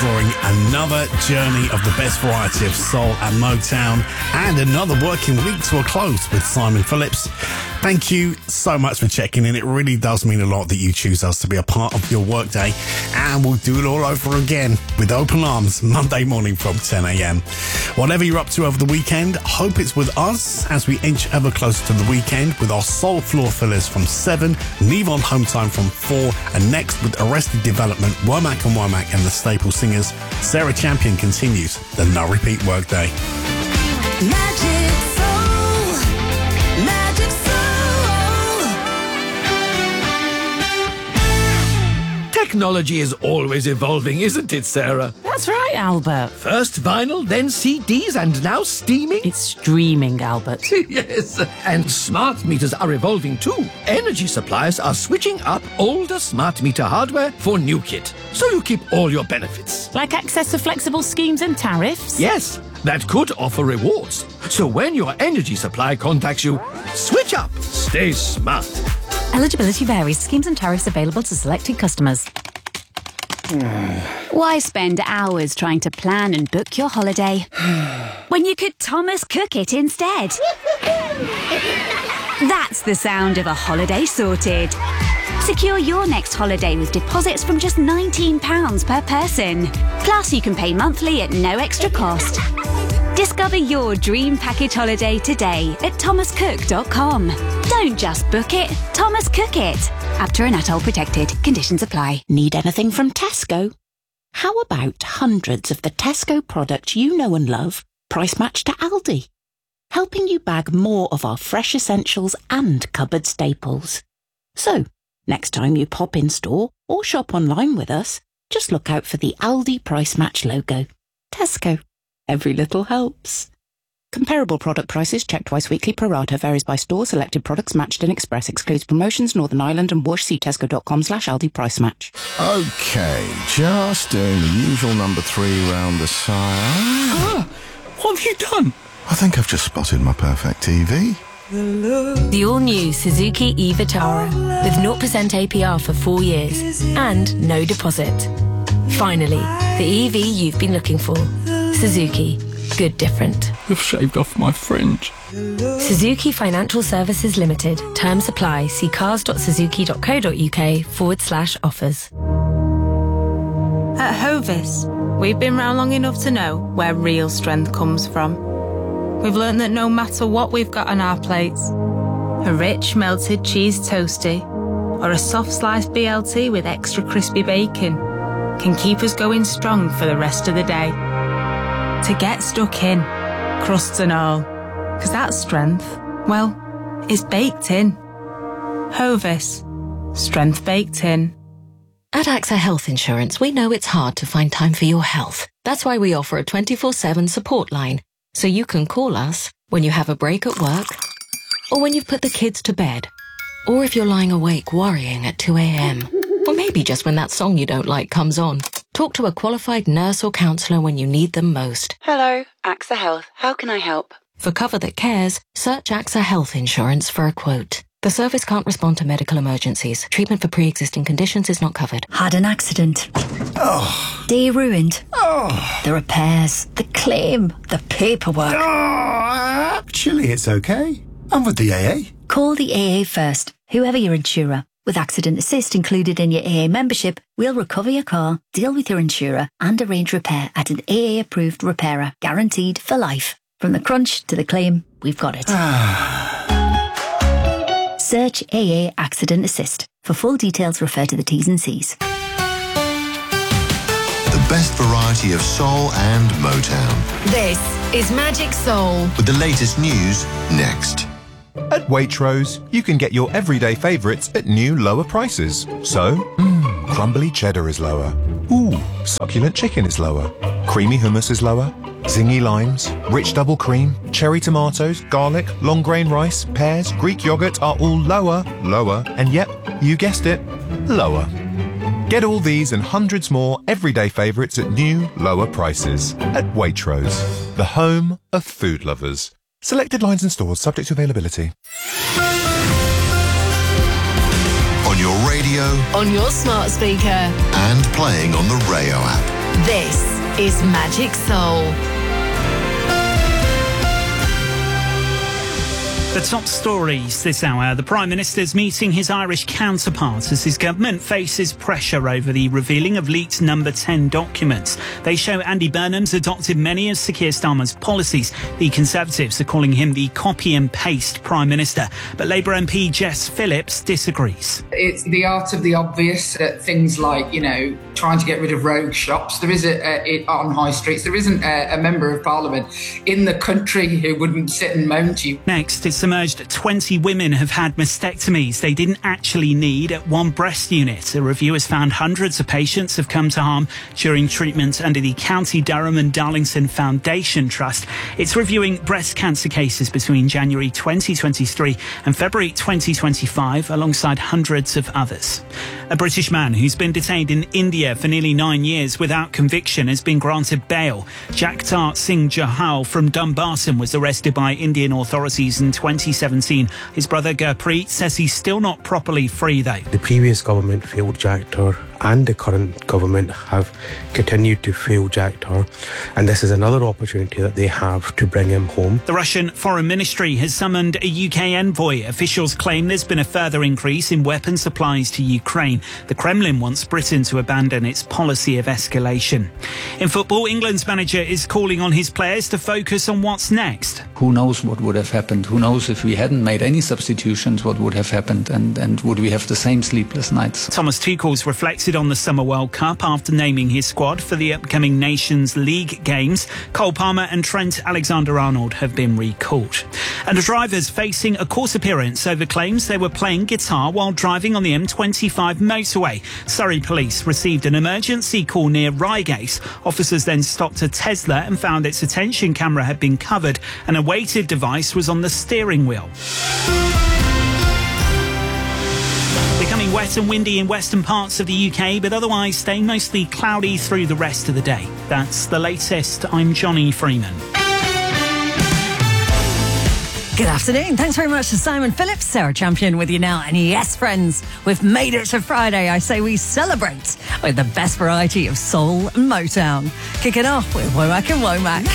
drawing another journey of the best variety of soul and Motown and another working week to a close with Simon Phillips. Thank you so much for checking in. It really does mean a lot that you choose us to be a part of your workday, and we'll do it all over again with open arms Monday morning from 10 a.m. Whatever you're up to over the weekend, hope it's with us as we inch ever closer to the weekend with our soul floor fillers from 7, Neve on Home Time from 4, and next with Arrested Development, Womack and Womack and the Staple Singers, Sarah Champion continues the No Repeat Workday. Magic Soul, Magic Soul. Technology is always evolving, isn't it, Sarah? That's right, Albert. First vinyl, then CDs, and now streaming? It's streaming, Albert. Yes, and smart meters are evolving too. Energy suppliers are switching up older smart meter hardware for new kit, so you keep all your benefits. Like access to flexible schemes and tariffs? Yes, that could offer rewards. So when your energy supply contacts you, switch up. Stay smart. Eligibility varies. Schemes and tariffs available to selected customers. Why spend hours trying to plan and book your holiday when you could Thomas Cook it instead? That's the sound of a holiday sorted. Secure your next holiday with deposits from just £19 per person. Plus, you can pay monthly at no extra cost. Discover your dream package holiday today at thomascook.com. Don't just book it, Thomas Cook it. ABTA and ATOL protected. Conditions apply. Need anything from Tesco? How about hundreds of the Tesco products you know and love, price matched to Aldi? Helping you bag more of our fresh essentials and cupboard staples. So, next time you pop in store or shop online with us, just look out for the Aldi price match logo. Tesco. Every little helps. Comparable product prices checked twice weekly. Pro rata varies by store. Selected products matched in Express. Excludes promotions. Northern Ireland and Whoosh. See tesco.com/Aldi price match. OK, just doing the usual number 3 round the side. What have you done? I think I've just spotted my perfect TV. The all-new Suzuki e-Vitara with 0% APR for 4 years and no deposit. Finally, the EV you've been looking for. Suzuki. Good different. You've shaved off my fringe. Suzuki Financial Services Limited. Terms apply. See cars.suzuki.co.uk/offers. At Hovis, we've been round long enough to know where real strength comes from. We've learned that no matter what we've got on our plates, a rich melted cheese toastie or a soft sliced BLT with extra crispy bacon can keep us going strong for the rest of the day. To get stuck in, crusts and all, because that strength, well, is baked in. Hovis, strength baked in. At AXA Health Insurance, we know it's hard to find time for your health. That's why we offer a 24/7 support line, so you can call us when you have a break at work, or when you've put the kids to bed, or if you're lying awake worrying at 2 a.m, or maybe just when that song you don't like comes on. Talk to a qualified nurse or counsellor when you need them most. Hello, AXA Health. How can I help? For cover that cares, search AXA Health Insurance for a quote. The service can't respond to medical emergencies. Treatment for pre-existing conditions is not covered. Had an accident. Oh. Day ruined. Oh. The repairs, the claim, the paperwork. Oh, actually, it's okay. I'm with the AA. Call the AA first, whoever your insurer. With Accident Assist included in your AA membership, we'll recover your car, deal with your insurer, and arrange repair at an AA-approved repairer, guaranteed for life. From the crunch to the claim, we've got it. Search AA Accident Assist. For full details, refer to the T's and C's. The best variety of soul and Motown. This is Magic Soul. With the latest news next. At Waitrose, you can get your everyday favourites at new lower prices. So, crumbly cheddar is lower. Ooh, succulent chicken is lower. Creamy hummus is lower. Zingy limes, rich double cream, cherry tomatoes, garlic, long grain rice, pears, Greek yogurt are all lower, and yep, you guessed it, lower. Get all these and hundreds more everyday favourites at new, lower prices. At Waitrose, the home of food lovers. Selected lines and stores subject to availability. On your radio. On your smart speaker. And playing on the Rayo app. This is Magic Soul. The top stories this hour. The Prime Minister's meeting his Irish counterpart as his government faces pressure over the revealing of leaked Number 10 documents. They show Andy Burnham's adopted many of Sir Keir Starmer's policies. The Conservatives are calling him the copy and paste Prime Minister. But Labour MP Jess Phillips disagrees. It's the art of the obvious. Things like, trying to get rid of rogue shops. There is on high streets. There isn't a member of Parliament in the country who wouldn't sit and moan to you. Next, it's emerged 20 women have had mastectomies they didn't actually need at one breast unit. A review has found hundreds of patients have come to harm during treatment under the County Durham and Darlington Foundation Trust. It's reviewing breast cancer cases between January 2023 and February 2025 alongside hundreds of others. A British man who's been detained in India for nearly 9 years without conviction has been granted bail. Jagtar Singh Johal from Dumbarton was arrested by Indian authorities in 2017. His brother Gurpreet says he's still not properly free though. The previous government failed Jagtar and the current government have continued to fail Jagtar, and this is another opportunity that they have to bring him home. The Russian Foreign Ministry has summoned a UK envoy. Officials claim there's been a further increase in weapon supplies to Ukraine. The Kremlin wants Britain to abandon its policy of escalation. In football, England's manager is calling on his players to focus on what's next. Who knows what would have happened? Who knows if we hadn't made any substitutions, what would have happened? And would we have the same sleepless nights? Thomas Tuchel's reflected on the Summer World Cup after naming his squad for the upcoming Nations League games. Cole Palmer and Trent Alexander-Arnold have been recalled. And drivers facing a court appearance over claims they were playing guitar while driving on the M25 motorway. Surrey police received an emergency call near Reigate. Officers then stopped a Tesla and found its attention camera had been covered and a weighted device was on the steering wheel. Becoming wet and windy in western parts of the UK, but otherwise staying mostly cloudy through the rest of the day. That's the latest. I'm Johnny Freeman. Good afternoon. Thanks very much to Simon Phillips, Sarah Champion with you now. And yes, friends, we've made it to Friday. I say we celebrate with the best variety of soul and Motown. Kick it off with Womack and Womack.